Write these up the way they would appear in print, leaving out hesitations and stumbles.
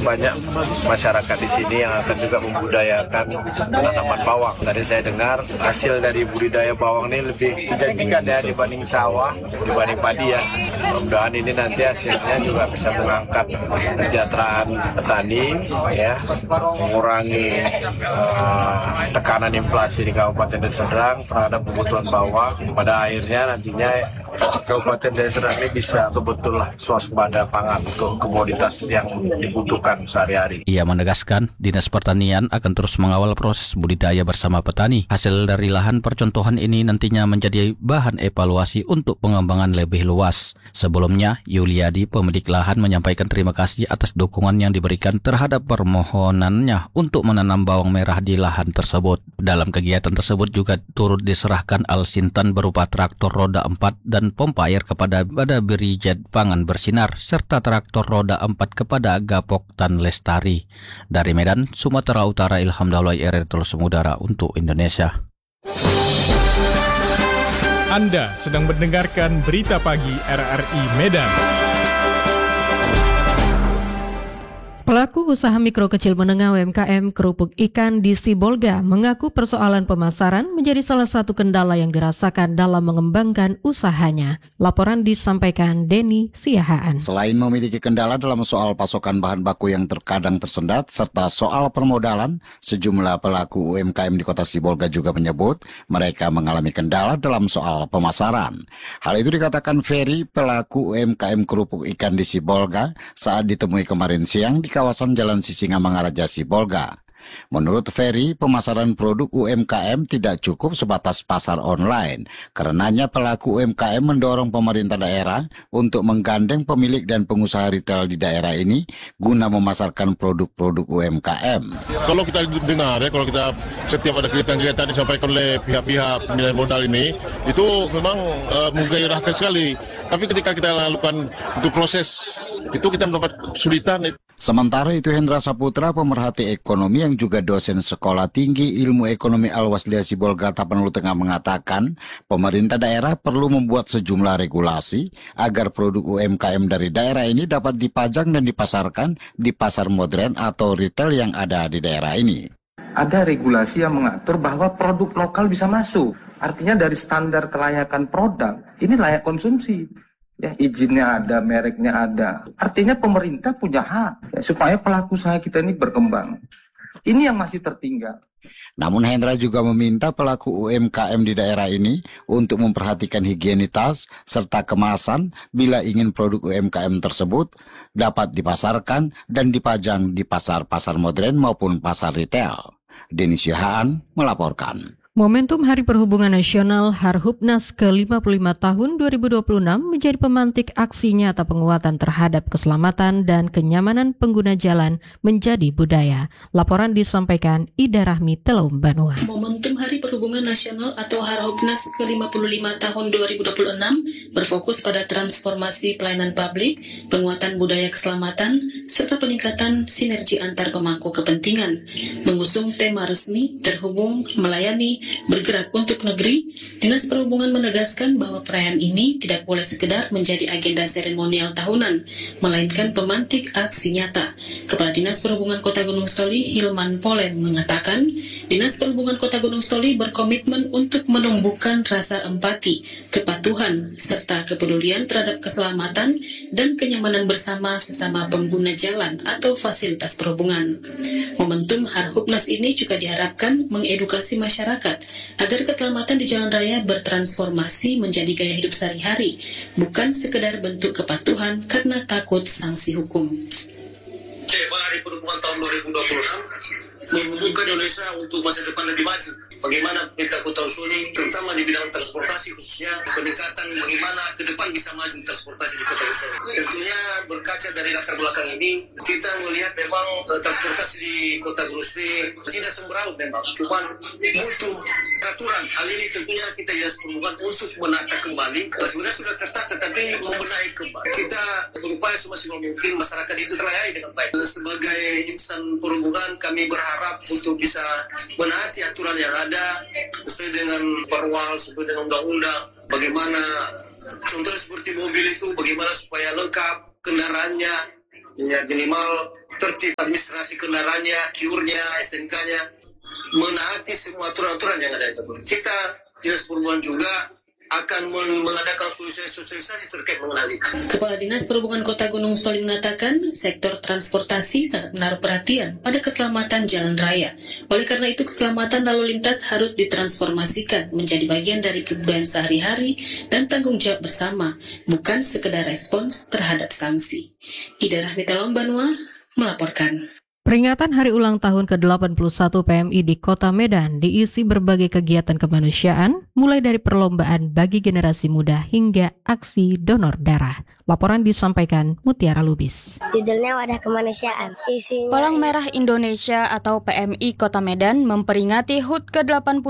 banyak masyarakat di sini yang akan juga membudayakan tanaman bawang. Tadi saya dengar hasil dari budidaya bawang ini lebih menjanjikan ya dibanding sawah, dibanding padi ya. Mudah-mudahan ini nanti hasilnya juga bisa mengangkat kesejahteraan petani, ya, mengurangi tekanan inflasi di Kabupaten Deli Serdang terhadap kebutuhan bawang. Pada akhirnya nantinya Kabupaten Deli Serdang ini bisa betul-betul swasembada pangan untuk komoditas yang dibutuhkan sehari-hari. Ia menegaskan Dinas Pertanian akan terus mengawal proses budidaya bersama petani. Hasil dari lahan percontohan ini nantinya menjadi bahan evaluasi untuk pengembangan lebih luas. Sebelumnya, Yuliadi, pemilik lahan, menyampaikan terima kasih atas dukungan yang diberikan terhadap permohonannya untuk menanam bawang merah di lahan tersebut. Dalam kegiatan tersebut juga turut diserahkan Al-Sintan berupa traktor roda 4 dan pompa air kepada Brigjen Pangan Bersinar serta traktor roda 4 kepada Gapok Tan Lestari. Dari Medan, Sumatera Utara, Ilham Daulay, RRI Telusur Udara untuk Indonesia. Anda sedang mendengarkan berita pagi RRI Medan. Pelaku usaha mikro kecil menengah UMKM kerupuk ikan di Sibolga mengaku persoalan pemasaran menjadi salah satu kendala yang dirasakan dalam mengembangkan usahanya. Laporan disampaikan Denny Siahaan. Selain memiliki kendala dalam soal pasokan bahan baku yang terkadang tersendat serta soal permodalan, sejumlah pelaku UMKM di kota Sibolga juga menyebut mereka mengalami kendala dalam soal pemasaran. Hal itu dikatakan Ferry, pelaku UMKM kerupuk ikan di Sibolga, saat ditemui kemarin siang di kawasan Jalan Sisingamangaraja Sibolga. Menurut Ferry, pemasaran produk UMKM tidak cukup sebatas pasar online. Karenanya pelaku UMKM mendorong pemerintah daerah untuk menggandeng pemilik dan pengusaha retail di daerah ini guna memasarkan produk-produk UMKM. Kalau kita dengar ya, kalau kita setiap ada kegiatan-kegiatan disampaikan oleh pihak-pihak pemilihan modal ini, itu memang menggairahkan sekali. Tapi ketika kita lakukan untuk proses, itu kita mendapat kesulitan. Sementara itu Hendra Saputra, pemerhati ekonomi yang juga dosen Sekolah Tinggi Ilmu Ekonomi Al-Wasliya Sibolga Tapanuli Tengah, mengatakan pemerintah daerah perlu membuat sejumlah regulasi agar produk UMKM dari daerah ini dapat dipajang dan dipasarkan di pasar modern atau retail yang ada di daerah ini. Ada regulasi yang mengatur bahwa produk lokal bisa masuk. Artinya dari standar kelayakan produk, ini layak konsumsi. Ya, izinnya ada, mereknya ada. Artinya pemerintah punya hak ya, supaya pelaku usaha kita ini berkembang. Ini yang masih tertinggal. Namun Hendra juga meminta pelaku UMKM di daerah ini untuk memperhatikan higienitas serta kemasan bila ingin produk UMKM tersebut dapat dipasarkan dan dipajang di pasar-pasar modern maupun pasar retail. Denny Siahaan melaporkan. Momentum Hari Perhubungan Nasional Harhubnas ke-55 tahun 2026 menjadi pemantik aksi nyata penguatan terhadap keselamatan dan kenyamanan pengguna jalan menjadi budaya. Laporan disampaikan Ida Rahmi Telom Banua. Momentum Hari Perhubungan Nasional atau Harhubnas ke-55 tahun 2026 berfokus pada transformasi pelayanan publik, penguatan budaya keselamatan, serta peningkatan sinergi antar pemangku kepentingan. Mengusung tema resmi terhubung, melayani, bergerak untuk negeri, Dinas Perhubungan menegaskan bahwa perayaan ini tidak boleh sekedar menjadi agenda seremonial tahunan, melainkan pemantik aksi nyata. Kepala Dinas Perhubungan Kota Gunung Stoli, Hilman Polem, mengatakan, Dinas Perhubungan Kota Gunung Stoli berkomitmen untuk menumbuhkan rasa empati, kepatuhan, serta kepedulian terhadap keselamatan dan kenyamanan bersama sesama pengguna jalan atau fasilitas perhubungan. Momentum Harhubnas ini juga diharapkan mengedukasi masyarakat agar keselamatan di jalan raya bertransformasi menjadi gaya hidup sehari-hari, bukan sekedar bentuk kepatuhan karena takut sanksi hukum. Hari Perhubungan tahun 2026 menghubungkan Indonesia untuk masa depan lebih maju. Bagaimana pemerintah Kota Usuli, terutama di bidang transportasi khususnya, peningkatan bagaimana ke depan bisa maju transportasi di Kota Usuli. Tentunya berkaca dari latar belakang ini, kita melihat memang transportasi di Kota Usuli tidak semeraut memang, cuma butuh peraturan. Hal ini tentunya kita Dinas Perhubungan untuk menata kembali. Sebenarnya sudah tertata, tapi membenahi kembali. Kita berupaya semaksimal mungkin masyarakat itu terlayani dengan baik. Sebagai insan perhubungan, kami berharap untuk bisa menaati aturan yang ada sesuai dengan perwal, sesuai dengan undang-undang. Bagaimana contohnya seperti mobil itu, bagaimana supaya lengkap kendaraannya, Ya, minimal tertib administrasi kendaraannya, QUR-nya, STNK-nya, menaati semua aturan-aturan yang ada. Kita Dinas Perhubungan juga akan mengadakan sosialisasi terkait mengenai itu. Kepala Dinas Perhubungan Kota Gunung Soli mengatakan sektor transportasi sangat menaruh perhatian pada keselamatan jalan raya. Oleh karena itu, keselamatan lalu lintas harus ditransformasikan menjadi bagian dari kebudayaan sehari-hari dan tanggung jawab bersama, bukan sekedar respons terhadap sanksi. Ida Rahmita Lombanua melaporkan. Peringatan Hari Ulang Tahun ke-81 PMI di Kota Medan diisi berbagai kegiatan kemanusiaan, mulai dari perlombaan bagi generasi muda hingga aksi donor darah. Laporan disampaikan Mutiara Lubis. Judulnya Wadah Kemanusiaan. Isinya Palang Merah Indonesia atau PMI Kota Medan memperingati HUT ke-81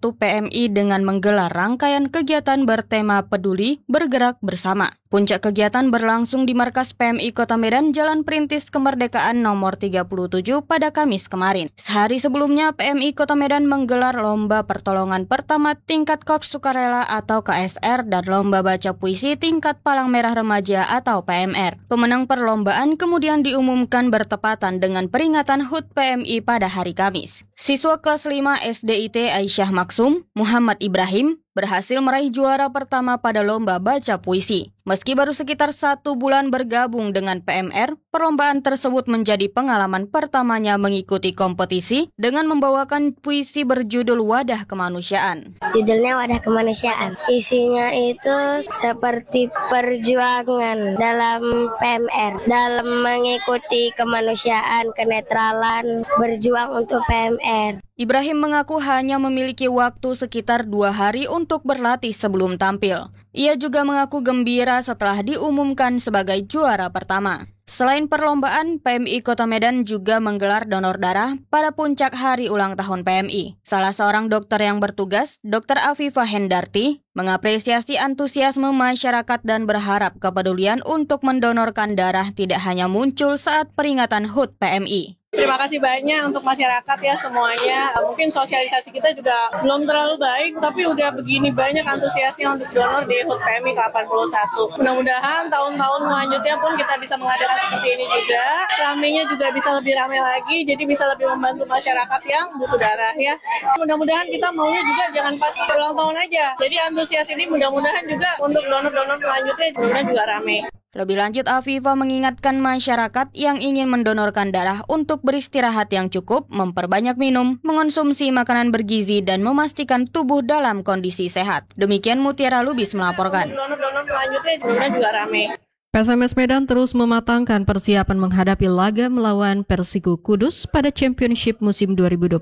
PMI dengan menggelar rangkaian kegiatan bertema peduli, bergerak bersama. Puncak kegiatan berlangsung di markas PMI Kota Medan Jalan Perintis Kemerdekaan nomor 37 pada Kamis kemarin. Sehari sebelumnya, PMI Kota Medan menggelar Lomba Pertolongan Pertama Tingkat Korps Sukarela atau KSR dan Lomba Baca Puisi Tingkat Palang Merah Remaja atau PMR. Pemenang perlombaan kemudian diumumkan bertepatan dengan peringatan HUT PMI pada hari Kamis. Siswa kelas 5 SDIT Aisyah Maksum, Muhammad Ibrahim, berhasil meraih juara pertama pada Lomba Baca Puisi. Meski baru sekitar 1 bulan bergabung dengan PMR, perlombaan tersebut menjadi pengalaman pertamanya mengikuti kompetisi dengan membawakan puisi berjudul Wadah Kemanusiaan. Judulnya Wadah Kemanusiaan. Isinya itu seperti perjuangan dalam PMR, dalam mengikuti kemanusiaan, kenetralan, berjuang untuk PMR. Ibrahim mengaku hanya memiliki waktu sekitar 2 hari untuk berlatih sebelum tampil. Ia juga mengaku gembira setelah diumumkan sebagai juara pertama. Selain perlombaan, PMI Kota Medan juga menggelar donor darah pada puncak hari ulang tahun PMI. Salah seorang dokter yang bertugas, Dr. Afifah Hendarti, mengapresiasi antusiasme masyarakat dan berharap kepedulian untuk mendonorkan darah tidak hanya muncul saat peringatan HUT PMI. Terima kasih banyak untuk masyarakat ya semuanya. Mungkin sosialisasi kita juga belum terlalu baik, tapi udah begini banyak antusiasnya untuk donor di HUT PMI ke-81. Mudah-mudahan tahun-tahun selanjutnya pun kita bisa mengadakan seperti ini juga. Ramenya juga bisa lebih ramai lagi, jadi bisa lebih membantu masyarakat yang butuh darah ya. Mudah-mudahan kita maunya juga jangan pas ulang tahun aja. Jadi antusias ini mudah-mudahan juga untuk donor-donor selanjutnya mudah-mudahan juga ramai. Lebih lanjut, Afifah mengingatkan masyarakat yang ingin mendonorkan darah untuk beristirahat yang cukup, memperbanyak minum, mengonsumsi makanan bergizi, dan memastikan tubuh dalam kondisi sehat. Demikian Mutiara Lubis melaporkan. Donor-donor selanjutnya mudah-mudahan juga ramai. PSMS Medan terus mematangkan persiapan menghadapi laga melawan Persiku Kudus pada Championship musim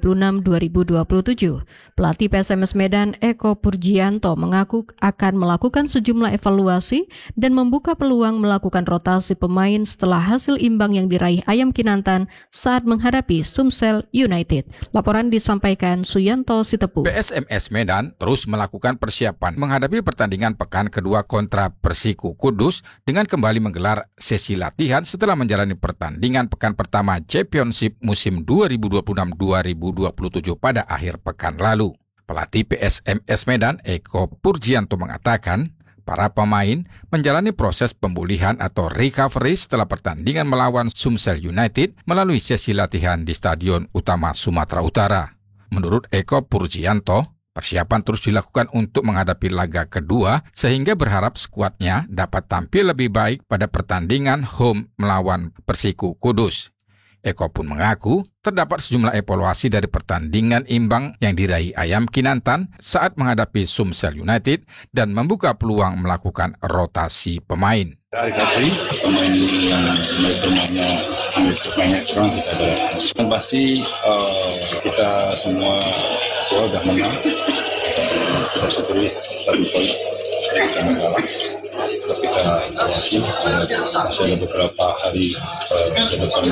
2026-2027. Pelatih PSMS Medan Eko Purjianto mengaku akan melakukan sejumlah evaluasi dan membuka peluang melakukan rotasi pemain setelah hasil imbang yang diraih Ayam Kinantan saat menghadapi Sumsel United. Laporan disampaikan Suyanto Sitepu. PSMS Medan terus melakukan persiapan menghadapi pertandingan pekan kedua kontra Persiku Kudus dengan kembali menggelar sesi latihan setelah menjalani pertandingan pekan pertama Championship musim 2026-2027 pada akhir pekan lalu. Pelatih PSMS Medan Eko Purjianto mengatakan, para pemain menjalani proses pemulihan atau recovery setelah pertandingan melawan Sumsel United melalui sesi latihan di Stadion Utama Sumatera Utara. Menurut Eko Purjianto, persiapan terus dilakukan untuk menghadapi laga kedua sehingga berharap skuadnya dapat tampil lebih baik pada pertandingan home melawan Persiku Kudus. Eko pun mengaku terdapat sejumlah evaluasi dari pertandingan imbang yang diraih Ayam Kinantan saat menghadapi Sumsel United dan membuka peluang melakukan rotasi pemain. Recovery pemain yang bermainnya banyak kurang kita ada. Yang pasti kita semua sudah menang. Kita syukuri 1 poin yang kita mengalah. Kita evaluasi sudah beberapa hari ke depan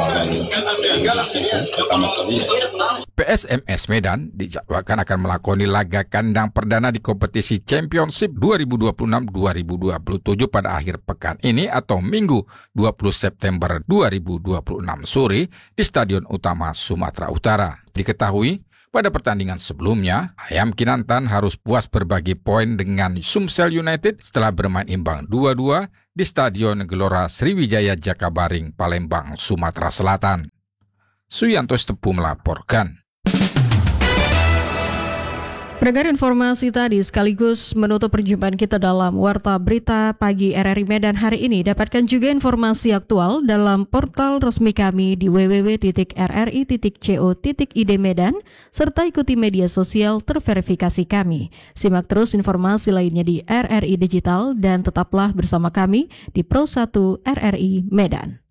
pertama kali. PSMS Medan dijadwalkan akan melakoni laga kandang perdana di kompetisi Championship 2026-2027 pada akhir pekan ini atau Minggu 20 September 2026 sore di Stadion Utama Sumatera Utara. Diketahui, pada pertandingan sebelumnya, Ayam Kinantan harus puas berbagi poin dengan Sumsel United setelah bermain imbang 2-2 di Stadion Gelora Sriwijaya Jakabaring, Palembang, Sumatera Selatan. Suyanto Stepu melaporkan. Pendengar, informasi tadi sekaligus menutup perjumpaan kita dalam Warta Berita Pagi RRI Medan hari ini. Dapatkan juga informasi aktual dalam portal resmi kami di www.rri.co.id Medan, serta ikuti media sosial terverifikasi kami. Simak terus informasi lainnya di RRI Digital dan tetaplah bersama kami di Pro 1 RRI Medan.